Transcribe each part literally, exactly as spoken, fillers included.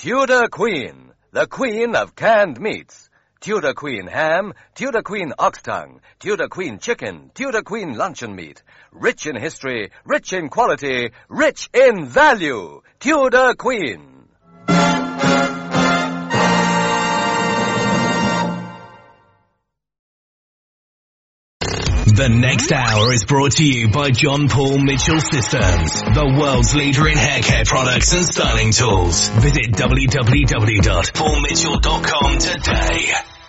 Tudor Queen, the queen of canned meats. Tudor Queen ham, Tudor Queen ox tongue, Tudor Queen chicken, Tudor Queen luncheon meat. Rich in history, rich in quality, rich in value. Tudor Queen. The next hour is brought to you by John Paul Mitchell Systems, the world's leader in hair care products and styling tools. Visit w w w dot paul mitchell dot com today.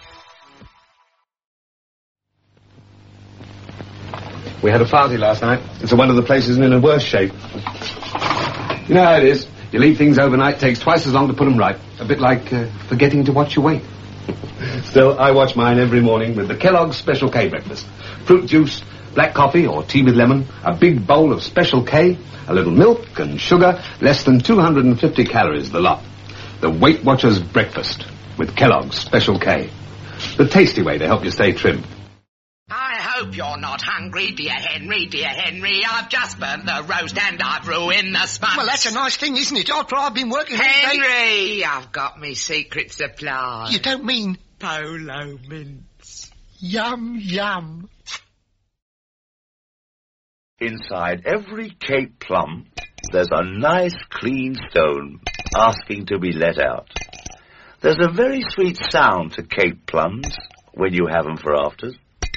We had a party last night. It's one of the places in a worse shape. You know how it is. You leave things overnight, takes twice as long to put them right. A bit like uh, forgetting to watch your weight. Still, I watch mine every morning with the Kellogg's Special K breakfast. Fruit juice, black coffee or tea with lemon, a big bowl of Special K, a little milk and sugar, less than two hundred fifty calories the lot. The Weight Watchers breakfast with Kellogg's Special K. The tasty way to help you stay trim. I hope you're not hungry, dear Henry, dear Henry. I've just burnt the roast and I've ruined the sponge. Well, that's a nice thing, isn't it? After I've been working... Henry, I've got me secret supply. You don't mean... Polo mints. Yum, yum. Inside every Cape plum, there's a nice clean stone asking to be let out. There's a very sweet sound to Cape plums when you have them for afters.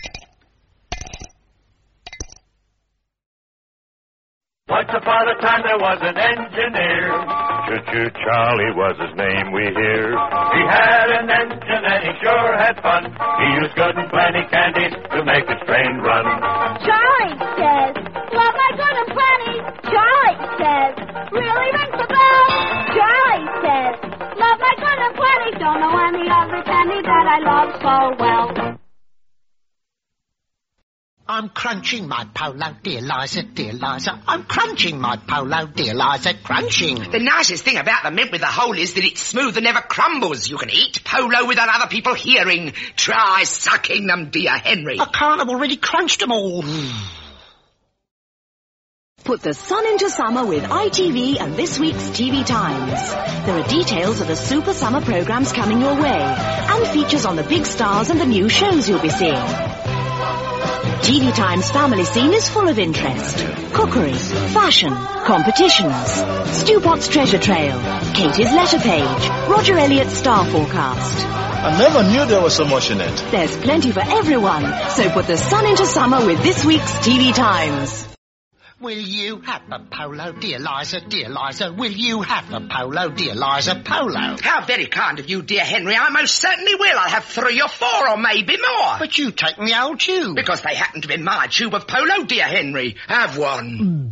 Once upon a time there was an engineer. Choo-choo Charlie was his name, we hear. He had an engine and he sure had fun. He used good and plenty candy to make his train run. Charlie says, love my good and plenty. Charlie says, really rings the bell. Charlie says, love my good and plenty. Don't know any other candy that I love so well. I'm crunching my polo, dear Liza, dear Liza. I'm crunching my polo, dear Liza, crunching. The nicest thing about the mint with the hole is that it's smooth and never crumbles. You can eat polo without other people hearing. Try sucking them, dear Henry. I can't, I've already crunched them all. Put the sun into summer with I T V and this week's T V Times. There are details of the super summer programs coming your way and features on the big stars and the new shows you'll be seeing. T V Times family scene is full of interest. Cookery, fashion, competitions, Stewpot's treasure trail, Katie's letter page, Roger Elliott's star forecast. I never knew there was so much in it. There's plenty for everyone, so put the sun into summer with this week's T V Times. Will you have a polo, dear Liza, dear Liza? Will you have a polo, dear Liza, polo? How very kind of you, dear Henry. I most certainly will. I'll have three or four or maybe more. But you take the old tube. Because they happen to be my tube of polo, dear Henry. Have one. Mm.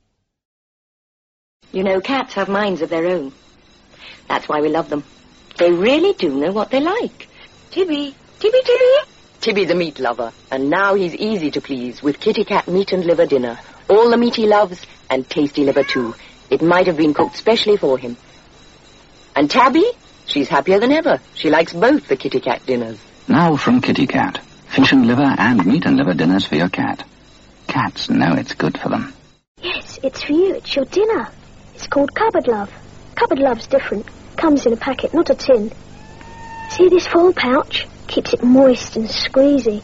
You know, cats have minds of their own. That's why we love them. They really do know what they like. Tibby, Tibby, Tibby. Tibby's a meat lover, and now he's easy to please with Kitty Cat meat and liver dinner. All the meat he loves, and tasty liver too. It might have been cooked specially for him. And Tabby? She's happier than ever. She likes both the Kitty Cat dinners. Now from Kitty Cat. Fish and liver and meat and liver dinners for your cat. Cats know it's good for them. Yes, it's for you. It's your dinner. It's called Cupboard Love. Cupboard Love's different. Comes in a packet, not a tin. See this full pouch? Keeps it moist and squeezy.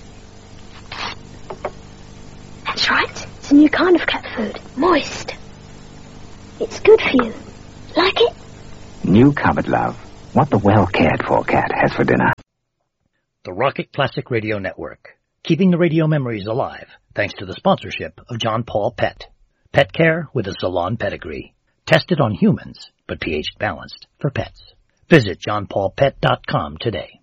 That's right. It's a new kind of cat food. Moist. It's good for you. Like it? New Cupboard Love. What the well-cared-for cat has for dinner. The Rocket Classic Radio Network. Keeping the radio memories alive, thanks to the sponsorship of John Paul Pet. Pet care with a salon pedigree. Tested on humans, but pH balanced for pets. Visit john paul pet dot com today.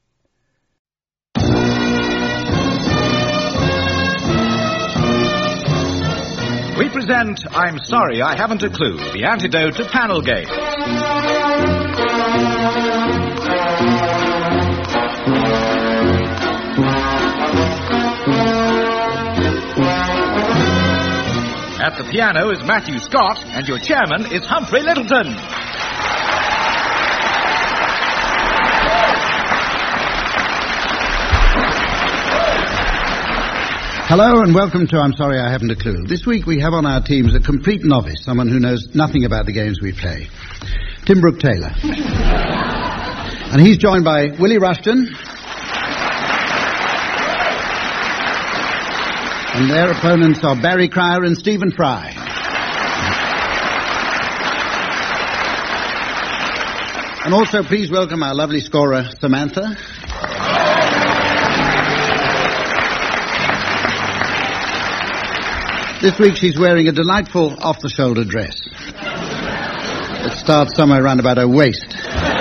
We present I'm Sorry I Haven't a Clue, the antidote to panel games. At the piano is Matthew Scott, and your chairman is Humphrey Littleton. Hello and welcome to I'm Sorry I Haven't a Clue. This week we have on our teams a complete novice, someone who knows nothing about the games we play. Tim Brooke Taylor. And he's joined by Willie Rushton. And their opponents are Barry Cryer and Stephen Fry. And also please welcome our lovely scorer, Samantha. This week she's wearing a delightful off-the-shoulder dress. It starts somewhere around about her waist.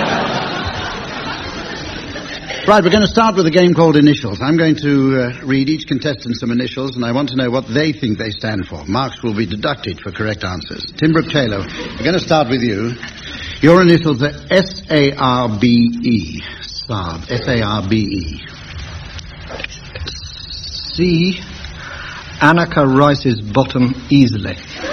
Right, we're going to start with a game called Initials. I'm going to uh, read each contestant some initials, and I want to know what they think they stand for. Marks will be deducted for correct answers. Tim Brooke Taylor, we're going to start with you. Your initials are S A R B E. Saab. S A R B E. C. Annika rises bottom easily.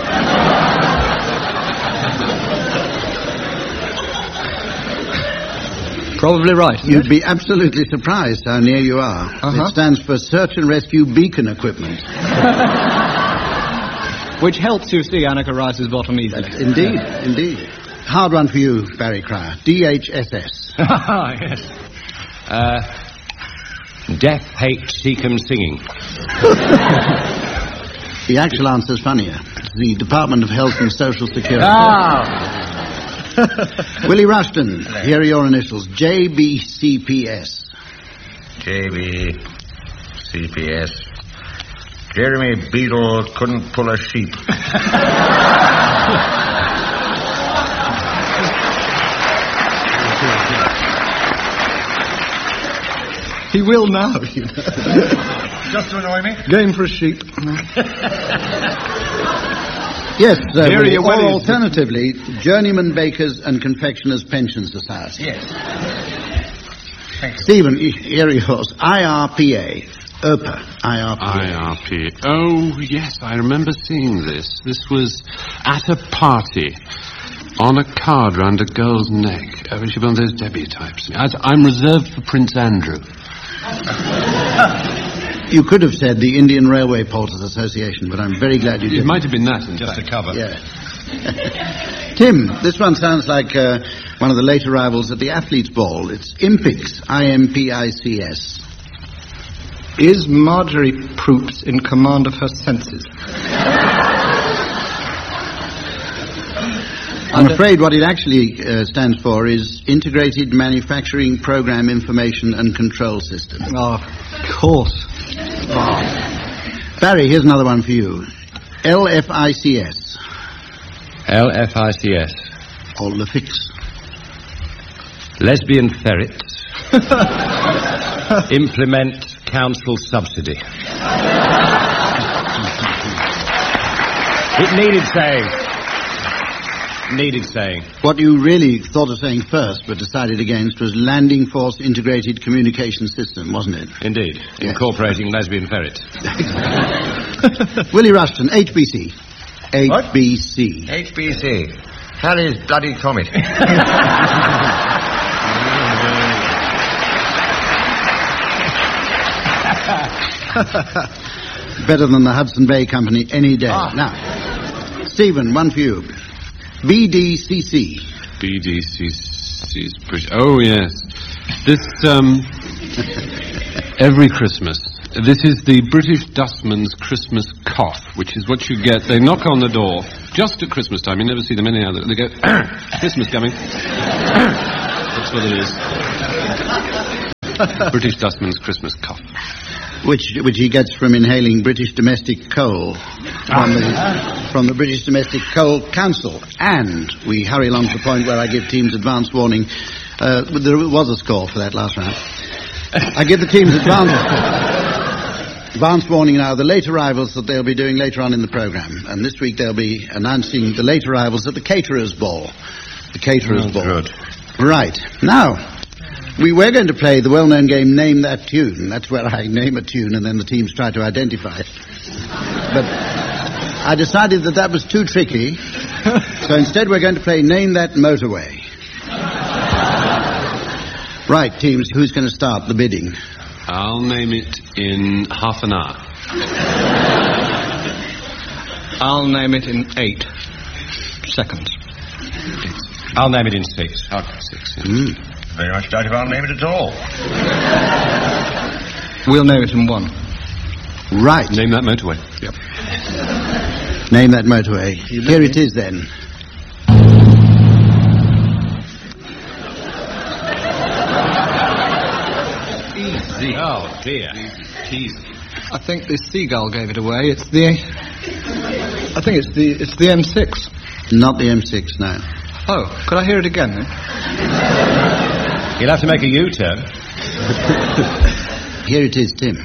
Probably right. You'd it? be absolutely surprised how near you are. Uh-huh. It stands for Search and Rescue Beacon Equipment. Which helps you see Annika rises bottom easily. That's indeed, yeah. indeed. Hard one for you, Barry Cryer. D H S S. Yes. Uh, Death, Hate, Seekum Singing. The actual answer's funnier. It's the Department of Health and Social Security. Ah! Willie Rushton, here are your initials. J B C P S. J B C P S. Jeremy Beadle couldn't pull a sheep. He will now, you know. Just to annoy me? Game for a sheep. Yes, uh, Willie, or alternatively, Journeyman Bakers and Confectioners Pension Society. Yes. Thank you. Stephen, here are yours. I R P A. E R P A. I R P A. I R P A. Oh, yes, I remember seeing this. This was at a party. On a card round a girl's neck. Oh, she's one of those Debbie types. I, I'm reserved for Prince Andrew. You could have said the Indian Railway Porters Association, but I'm very glad you didn't. It might have been that, in just fact. to cover. Yeah. Tim, this one sounds like uh, one of the late arrivals at the Athletes' Ball. It's Impics, I M P I C S. Is Marjorie Proops in command of her senses? I'm afraid what it actually uh, stands for is Integrated Manufacturing Program Information and Control System. Oh, of course. Oh. Barry, here's another one for you. L F I C S. L F I C S. Or Le Fix. Lesbian ferrets. Implement council subsidy. It needed saying. Needed saying. What you really thought of saying first but decided against was Landing Force Integrated Communication System, wasn't it? Indeed. Yes. Incorporating lesbian ferrets. Willie Rushton, H B C. H B C. H B C. Halley's Bloody Comet. Better than the Hudson Bay Company any day. Ah. Now, Stephen, one for you. B D C C. B D C C's British. Oh, yes. This, um, every Christmas. This is the British Dustman's Christmas cough, which is what you get. They knock on the door just at Christmas time. You never see them any other. They go, Christmas coming. That's what it is. British Dustman's Christmas cough. Which which he gets from inhaling British domestic coal from the, from the British Domestic Coal Council. And we hurry along to the point where I give teams advance warning. Uh, there was a score for that last round. I give the teams advance advance warning now, the late arrivals that they'll be doing later on in the programme. And this week they'll be announcing the late arrivals at the Caterers' Ball. The Caterers' oh, Ball. Good. Right. Now, we were going to play the well-known game Name That Tune. That's where I name a tune and then the teams try to identify it. But I decided that that was too tricky, so instead we're going to play Name That Motorway. Right, teams, who's going to start the bidding? I'll name it in half an hour. I'll name it in eight seconds. I'll name it in six. Okay, six. Yeah. Mm. Very much doubt if I'll name it at all. We'll name it in one. Right. Name that motorway. Yep. Name that motorway. Here it is, then. Easy. Oh, dear. Easy. I think the Seagull gave it away. It's the... I think it's the it's the M six. Not the M six, no. Oh, could I hear it again, then? You'll have to make a U-turn. Here it is, Tim.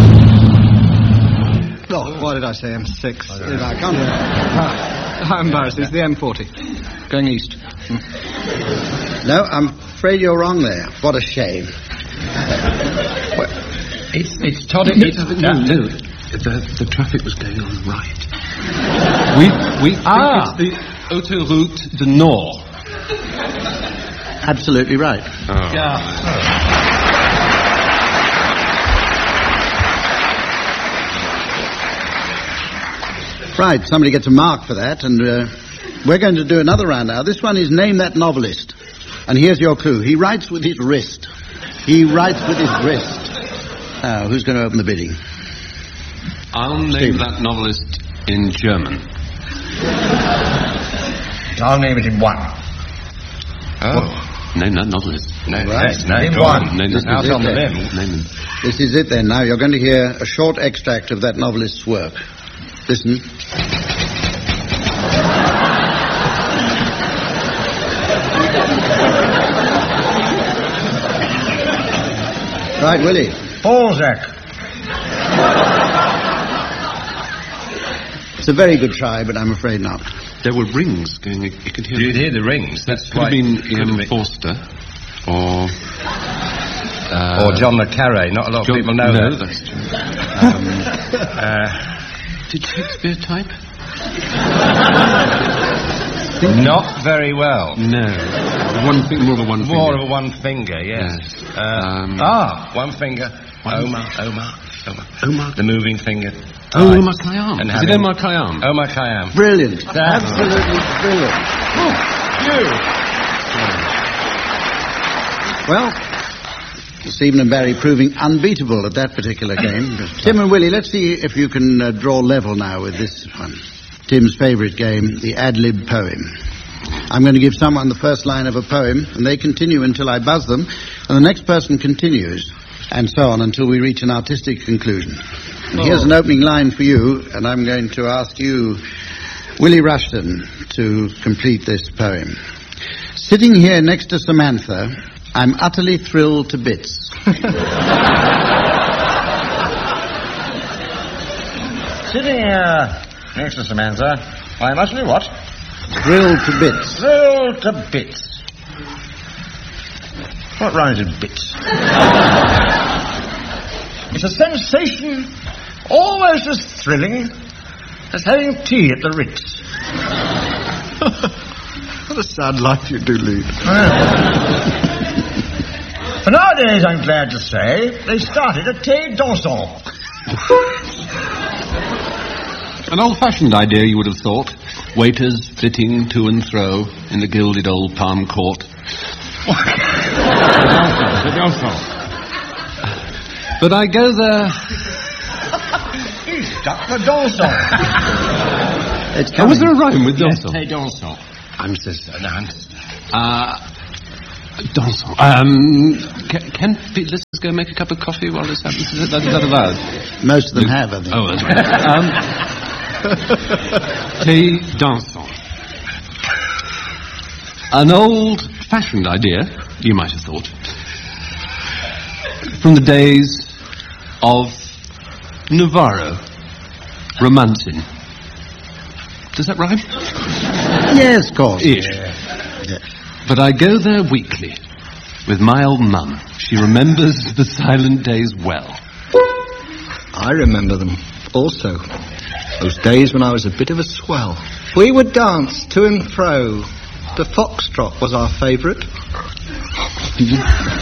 Oh, why did I say M six? I can't hear it. Ah, how embarrassing. It's the M forty. Going east. Hmm. No, I'm afraid you're wrong there. What a shame. Well, it's it's Toddy. No, It's, no, no, no. The, the traffic was going on the right. We we think Ah. it's the Autoroute du Nord. Absolutely right. Oh. Yeah. Right, somebody gets a mark for that, and uh, we're going to do another round now. This one is Name That Novelist. And here's your clue. He writes with his wrist. He writes with his wrist. Now, who's going to open the bidding? I'll name Stephen. that novelist in German. I'll name it in one. Oh. Name that novelist. No, Right. yes, name one. Name This that is Out on it the then. limb. Name them. This is it then. Now, you're going to hear a short extract of that novelist's work. Listen. Right, Willie. Balzac. It's a very good try, but I'm afraid not. There were rings going. You could hear. You'd hear the rings. That That's could have quite- been could have Ian been- Forster, or uh, Or John le Carré. Not a lot of John- people know no, that. that's true. Um, uh, Did Shakespeare type? not very well. No. One thing, more than one finger. More of a one finger, yes. Yes. Uh, Um, ah, one finger. one- Omar, Omar, Omar. Omar. The moving finger. Oh, Right. Omar Khayyam. And Is it having- Omar Khayyam? Omar Khayyam. Brilliant. That's- Absolutely brilliant. Well, Stephen and Barry proving unbeatable at that particular game. Tim and Willie, let's see if you can uh, draw level now with this one. Tim's favourite game, the ad-lib poem. I'm going to give someone the first line of a poem, and they continue until I buzz them, and the next person continues, and so on until we reach an artistic conclusion. And here's an opening line for you, and I'm going to ask you, Willie Rushton, to complete this poem. Sitting here next to Samantha, I'm utterly thrilled to bits. Sitting here next to Samantha, I must be what? Thrilled to bits. Thrilled to bits. What rhymes with bits? It's a sensation almost as thrilling as having tea at the Ritz. What a sad life you do lead. And nowadays, I'm glad to say, they started a thé dansant. An old-fashioned idea, you would have thought. Waiters flitting to and fro in the gilded old palm court. The dansant. But I go there... He stuck the dansant. It's Oh, coming. was there a rhyme with Yes, dansant? thé dansant. I'm so sorry. No, I'm... Uh, dansant. Um, can, can pe- let's just go make a cup of coffee while this happens. Is that, is that allowed? Most of them have, I think. Oh, that's right. um, thé dansant. An old-fashioned idea, you might have thought, from the days of Navarro, romancing. Does that rhyme? Yes, of course. Ish. Yeah. But I go there weekly with my old mum. She remembers the silent days well. I remember them also. Those days when I was a bit of a swell. We would dance to and fro. The foxtrot was our favourite.